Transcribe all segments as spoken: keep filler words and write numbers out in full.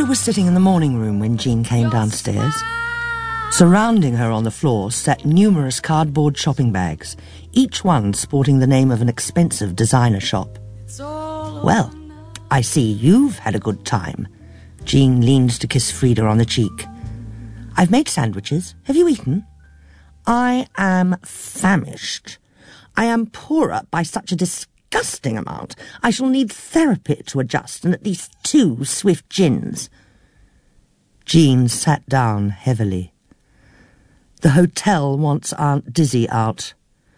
Frida was sitting in the morning room when Jean came downstairs. Surrounding her on the floor sat numerous cardboard shopping bags, each one sporting the name of an expensive designer shop. Well, I see you've had a good time. Jean leaned to kiss Frida on the cheek. I've made sandwiches. Have you eaten? I am famished. I am poorer by such a disgusting amount. I shall need therapy to adjust and at least two swift gins. Jean sat down heavily. The hotel wants Aunt Dizzy out.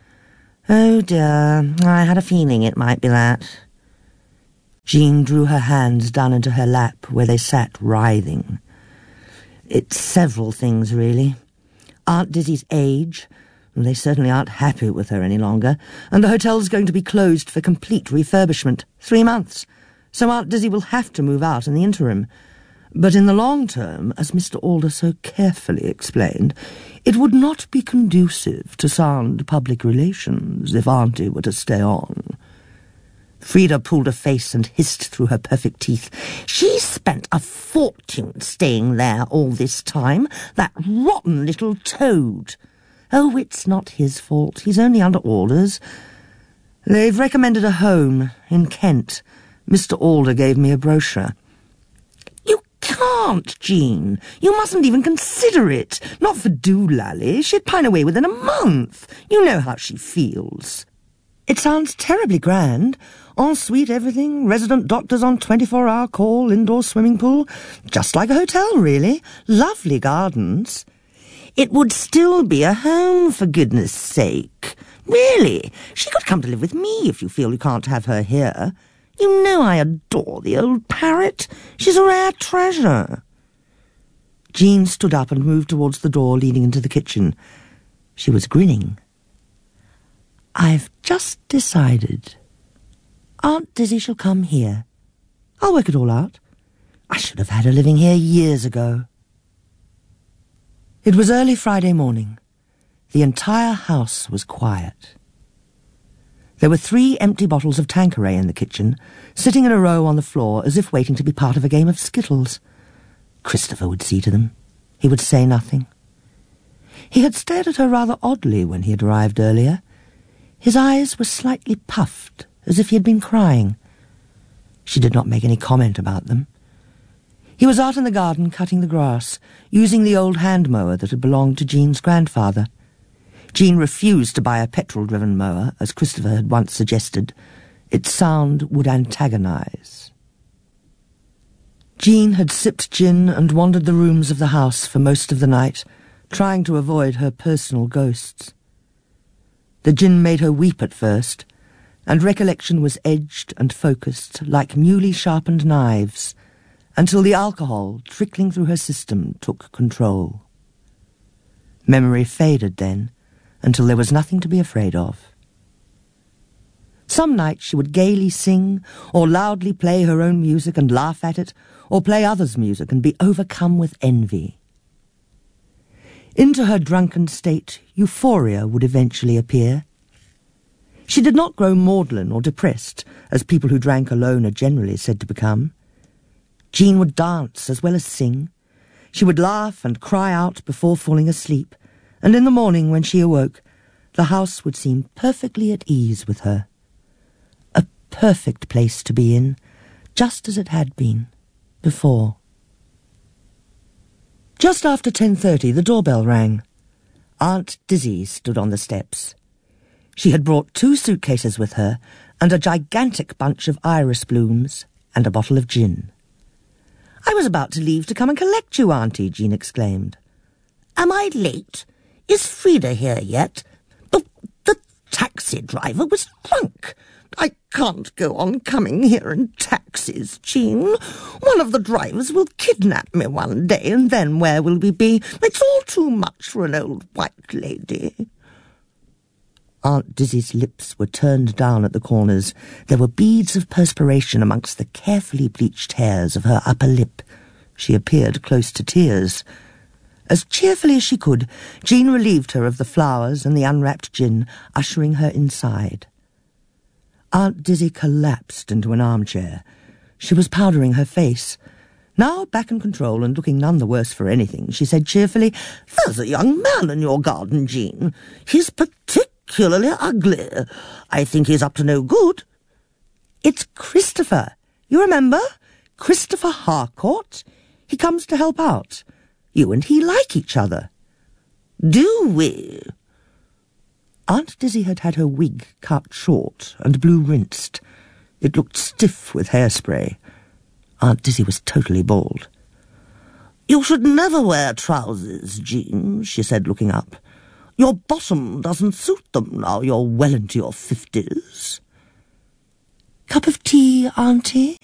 Oh dear, I had a feeling it might be that. Jean drew her hands down into her lap where they sat writhing. It's several things, really. Aunt Dizzy's age. They certainly aren't happy with her any longer, and the hotel's going to be closed for complete refurbishment. Three months. So Aunt Dizzy will have to move out in the interim. But in the long term, as Mister Alder so carefully explained, it would not be conducive to sound public relations if Auntie were to stay on. Frida pulled a face and hissed through her perfect teeth. She spent a fortune staying there all this time, that rotten little toad. Oh, it's not his fault. He's only under orders. They've recommended a home in Kent. Mister Alder gave me a brochure. You can't, Jean. You mustn't even consider it. Not for Doolally. She'd pine away within a month. You know how she feels. It sounds terribly grand. En-suite everything, resident doctors on twenty-four hour call, indoor swimming pool. Just like a hotel, really. Lovely gardens. It would still be a home, for goodness sake. Really, she could come to live with me if you feel you can't have her here. You know I adore the old parrot. She's a rare treasure. Jean stood up and moved towards the door leading into the kitchen. She was grinning. I've just decided. Aunt Dizzy shall come here. I'll work it all out. I should have had her living here years ago. It was early Friday morning. The entire house was quiet. There were three empty bottles of Tanqueray in the kitchen, sitting in a row on the floor as if waiting to be part of a game of skittles. Christopher would see to them. He would say nothing. He had stared at her rather oddly when he had arrived earlier. His eyes were slightly puffed, as if he had been crying. She did not make any comment about them. He was out in the garden cutting the grass, using the old hand mower that had belonged to Jean's grandfather. Jean refused to buy a petrol-driven mower, as Christopher had once suggested. Its sound would antagonize. Jean had sipped gin and wandered the rooms of the house for most of the night, trying to avoid her personal ghosts. The gin made her weep at first, and recollection was edged and focused like newly sharpened knives, until the alcohol trickling through her system took control. Memory faded then, until there was nothing to be afraid of. Some nights she would gaily sing, or loudly play her own music and laugh at it, or play others' music and be overcome with envy. Into her drunken state, euphoria would eventually appear. She did not grow maudlin or depressed, as people who drank alone are generally said to become. Jean would dance as well as sing. She would laugh and cry out before falling asleep, and in the morning when she awoke, the house would seem perfectly at ease with her. A perfect place to be in, just as it had been before. Just after ten thirty, the doorbell rang. Aunt Dizzy stood on the steps. She had brought two suitcases with her, and a gigantic bunch of iris blooms, and a bottle of gin. I was about to leave to come and collect you, Auntie, Jean exclaimed. Am I late? Is Frida here yet? The, the taxi driver was drunk. I can't go on coming here in taxis, Jean. One of the drivers will kidnap me one day, and then where will we be? It's all too much for an old white lady. Aunt Dizzy's lips were turned down at the corners. There were beads of perspiration amongst the carefully bleached hairs of her upper lip. She appeared close to tears. As cheerfully as she could, Jean relieved her of the flowers and the unwrapped gin, ushering her inside. Aunt Dizzy collapsed into an armchair. She was powdering her face. Now back in control and looking none the worse for anything, she said cheerfully, "There's a young man in your garden, Jean. He's particularly ugly. I think he's up to no good." "It's Christopher. You remember? Christopher Harcourt. He comes to help out. You and he like each other." "Do we?" Aunt Dizzy had had her wig cut short and blue-rinsed. It looked stiff with hairspray. Aunt Dizzy was totally bald. "You should never wear trousers, Jean," she said, looking up. "Your bottom doesn't suit them now you're well into your fifties." "Cup of tea, Auntie?"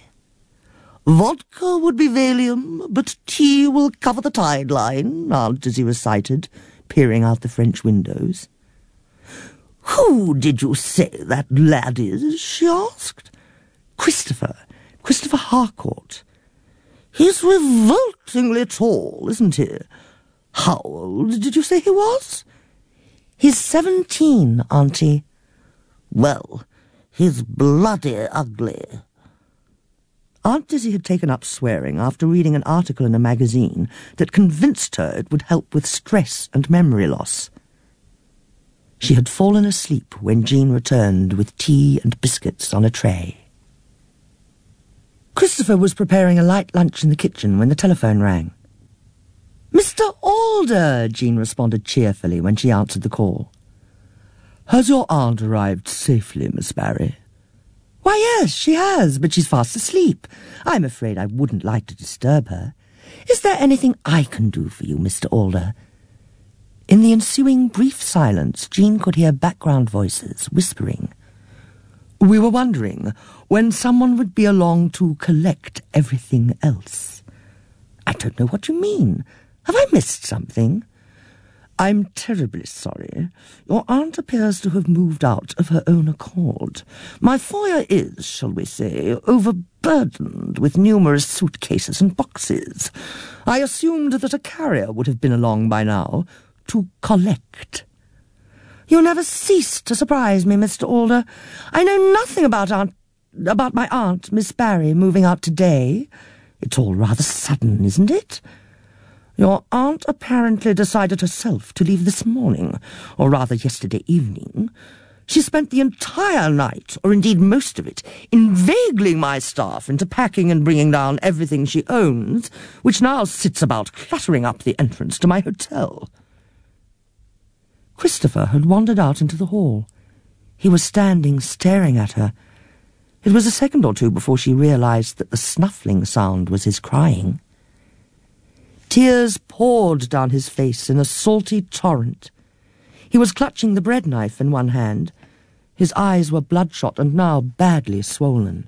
"Vodka would be Valium, but tea will cover the tide line," Aunt Dizzy recited, peering out the French windows. "Who did you say that lad is?" she asked. "Christopher. Christopher Harcourt." "He's revoltingly tall, isn't he? How old did you say he was?" "He's seventeen, Auntie." "Well, he's bloody ugly." Aunt Dizzy had taken up swearing after reading an article in a magazine that convinced her it would help with stress and memory loss. She had fallen asleep when Jean returned with tea and biscuits on a tray. Christopher was preparing a light lunch in the kitchen when the telephone rang. "Mister Alder," Jean responded cheerfully when she answered the call. "Has your aunt arrived safely, Miss Barry?" "Why, yes, she has, but she's fast asleep. I'm afraid I wouldn't like to disturb her. Is there anything I can do for you, Mister Alder?" In the ensuing brief silence, Jean could hear background voices whispering. "We were wondering when someone would be along to collect everything else." "I don't know what you mean. Have I missed something?" "I'm terribly sorry. Your aunt appears to have moved out of her own accord. My foyer is, shall we say, overburdened with numerous suitcases and boxes. I assumed that a carrier would have been along by now to collect." "You never cease to surprise me, Mister Alder. I know nothing about Aunt... about my aunt, Miss Barry, moving out today. It's all rather sudden, isn't it? Your aunt apparently decided herself to leave this morning, or rather yesterday evening. She spent the entire night, or indeed most of it, inveigling my staff into packing and bringing down everything she owns, which now sits about cluttering up the entrance to my hotel." Christopher had wandered out into the hall. He was standing staring at her. It was a second or two before she realized that the snuffling sound was his crying. Tears poured down his face in a salty torrent. He was clutching the bread knife in one hand. His eyes were bloodshot and now badly swollen.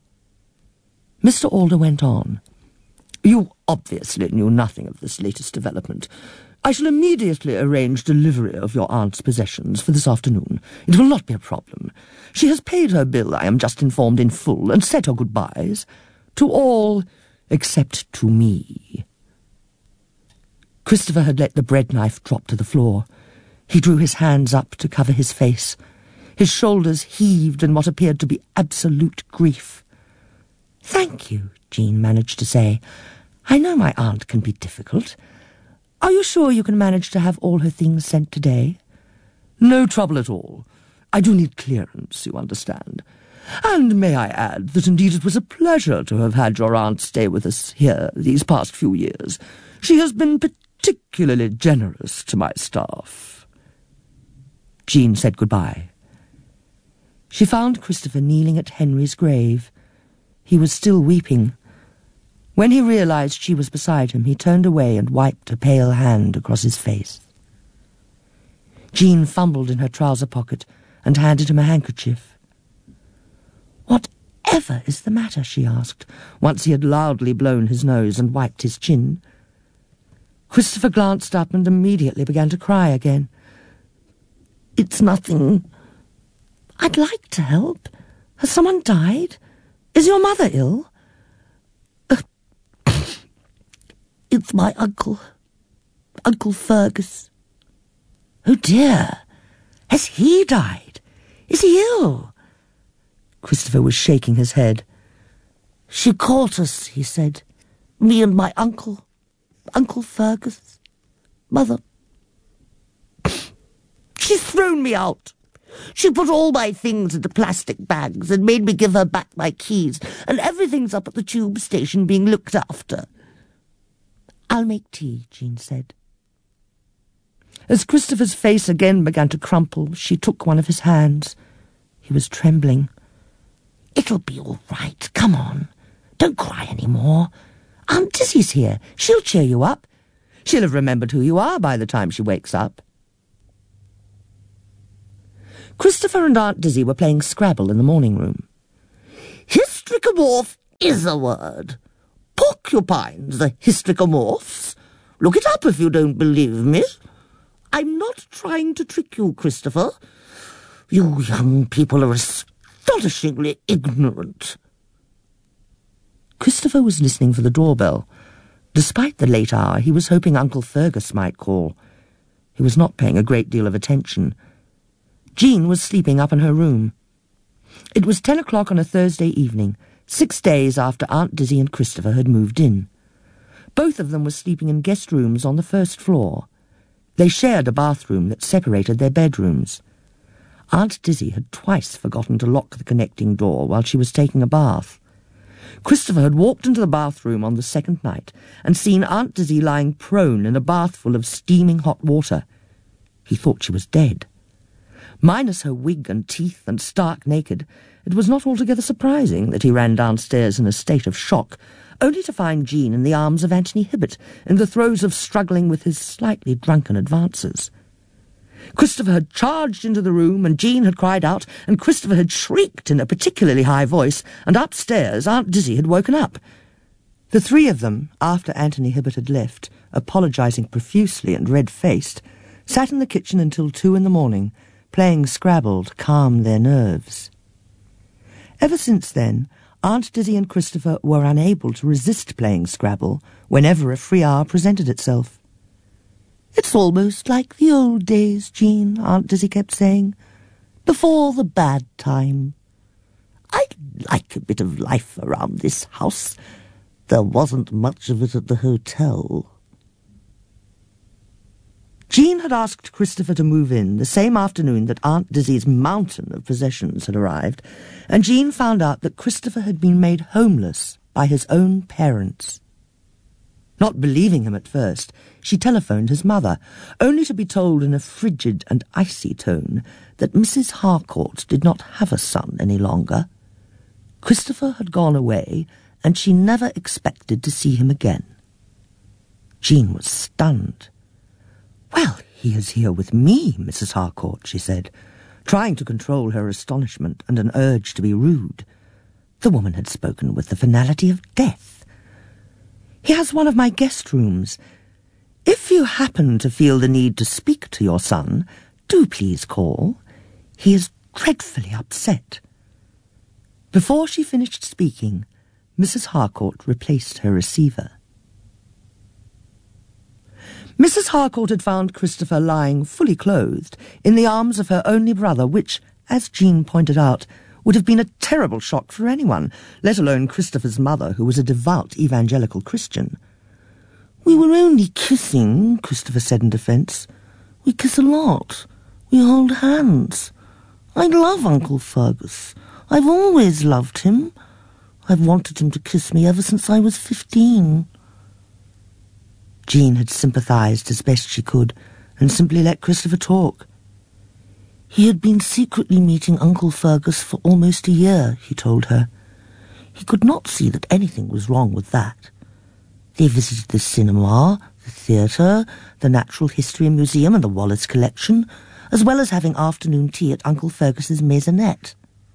Mister Alder went on. "You obviously knew nothing of this latest development. I shall immediately arrange delivery of your aunt's possessions for this afternoon. It will not be a problem. She has paid her bill, I am just informed, in full, and said her goodbyes. To all except to me." Christopher had let the bread knife drop to the floor. He drew his hands up to cover his face. His shoulders heaved in what appeared to be absolute grief. "Thank you," Jean managed to say. "I know my aunt can be difficult. Are you sure you can manage to have all her things sent today?" "No trouble at all. I do need clearance, you understand. And may I add that indeed it was a pleasure to have had your aunt stay with us here these past few years. She has been particularly generous to my staff." Jean said goodbye. She found Christopher kneeling at Henry's grave. He was still weeping. When he realized she was beside him, he turned away and wiped a pale hand across his face. Jean fumbled in her trouser pocket and handed him a handkerchief. "Whatever is the matter?" she asked, once he had loudly blown his nose and wiped his chin. Christopher glanced up and immediately began to cry again. "It's nothing. I'd like to help. Has someone died? Is your mother ill?" "It's my uncle, Uncle Fergus." "Oh dear, has he died? Is he ill?" Christopher was shaking his head. "She caught us," he said. Me and my uncle, Uncle Fergus, Mother. She's thrown me out. She put all my things into plastic bags and made me give her back my keys, and everything's up at the tube station being looked after. I'll make tea, Jean said. As Christopher's face again began to crumple, she took one of his hands. He was trembling. It'll be all right. Come on. Don't cry any more. Aunt Dizzy's here. She'll cheer you up. She'll have remembered who you are by the time she wakes up. Christopher and Aunt Dizzy were playing Scrabble in the morning room. Hystricomorph is a word. Porcupines are hystricomorphs. Look it up if you don't believe me. I'm not trying to trick you, Christopher. You young people are astonishingly ignorant. Christopher was listening for the doorbell. Despite the late hour, he was hoping Uncle Fergus might call. He was not paying a great deal of attention. Jean was sleeping up in her room. It was ten o'clock on a Thursday evening, six days after Aunt Dizzy and Christopher had moved in. Both of them were sleeping in guest rooms on the first floor. They shared a bathroom that separated their bedrooms. Aunt Dizzy had twice forgotten to lock the connecting door while she was taking a bath. Christopher had walked into the bathroom on the second night and seen Aunt Dizzy lying prone in a bath full of steaming hot water. He thought she was dead. Minus her wig and teeth and stark naked, it was not altogether surprising that he ran downstairs in a state of shock, only to find Jean in the arms of Anthony Hibbert, in the throes of struggling with his slightly drunken advances. Christopher had charged into the room, and Jean had cried out, and Christopher had shrieked in a particularly high voice, and upstairs Aunt Dizzy had woken up. The three of them, after Anthony Hibbert had left, apologising profusely and red-faced, sat in the kitchen until two in the morning, playing Scrabble to calm their nerves. Ever since then, Aunt Dizzy and Christopher were unable to resist playing Scrabble whenever a free hour presented itself. It's almost like the old days, Jean, Aunt Dizzy kept saying, before the bad time. I'd like a bit of life around this house. There wasn't much of it at the hotel. Jean had asked Christopher to move in the same afternoon that Aunt Dizzy's mountain of possessions had arrived, and Jean found out that Christopher had been made homeless by his own parents. Not believing him at first, she telephoned his mother, only to be told in a frigid and icy tone that Missus Harcourt did not have a son any longer. Christopher had gone away, and she never expected to see him again. Jean was stunned. "Well, he is here with me, Missus Harcourt," she said, trying to control her astonishment and an urge to be rude. The woman had spoken with the finality of death. "He has one of my guest rooms. If you happen to feel the need to speak to your son, do please call. He is dreadfully upset." Before she finished speaking, Missus Harcourt replaced her receiver. Missus Harcourt had found Christopher lying fully clothed in the arms of her only brother, which, as Jean pointed out, would have been a terrible shock for anyone, let alone Christopher's mother, who was a devout evangelical Christian. "We were only kissing," Christopher said in defence. "We kiss a lot. We hold hands. I love Uncle Fergus. I've always loved him. I've wanted him to kiss me ever since I was fifteen." Jean had sympathised as best she could and simply let Christopher talk. "He had been secretly meeting Uncle Fergus for almost a year," he told her. "He could not see that anything was wrong with that. They visited the cinema, the theatre, the Natural History Museum and the Wallace Collection, as well as having afternoon tea at Uncle Fergus's maisonette."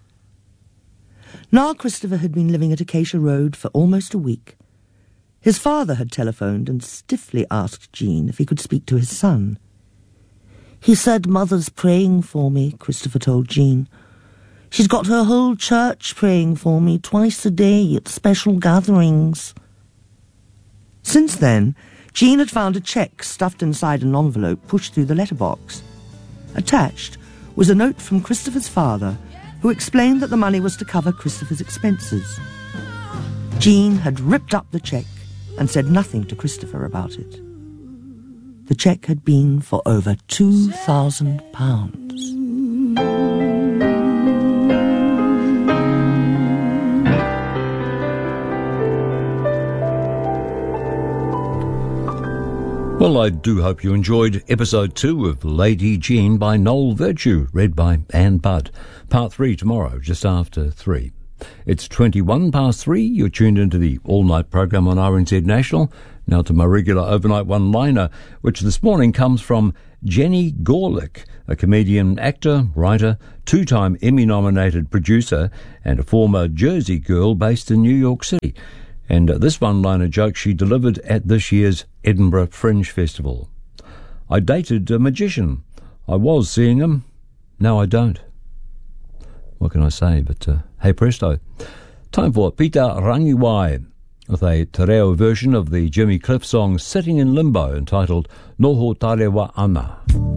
Now Christopher had been living at Acacia Road for almost a week. His father had telephoned and stiffly asked Jean if he could speak to his son. "He said Mother's praying for me," Christopher told Jean. "She's got her whole church praying for me twice a day at special gatherings." Since then, Jean had found a cheque stuffed inside an envelope pushed through the letterbox. Attached was a note from Christopher's father, who explained that the money was to cover Christopher's expenses. Jean had ripped up the cheque, and said nothing to Christopher about it. The cheque had been for over two thousand pounds. Well, I do hope you enjoyed episode two of Lady Jean by Noel Virtue, read by Anne Budd. Part three tomorrow, just after three. It's twenty-one past three. You're tuned into the all-night program on R N Z National. Now to my regular overnight one-liner, which this morning comes from Jenny Gorlick, a comedian, actor, writer, two-time Emmy-nominated producer, and a former Jersey girl based in New York City. And uh, this one-liner joke she delivered at this year's Edinburgh Fringe Festival. I dated a magician. I was seeing him. Now I don't. What can I say? But uh, hey presto. Time for Peter Rangiwai with a te reo version of the Jimmy Cliff song Sitting in Limbo, entitled Noho Tare wa Ana.